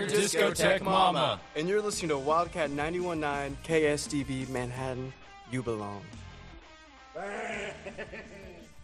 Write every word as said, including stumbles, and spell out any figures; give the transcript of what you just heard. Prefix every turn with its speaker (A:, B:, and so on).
A: your discotheque mama.
B: And you're listening to Wildcat ninety-one point nine K S D V Manhattan. You belong.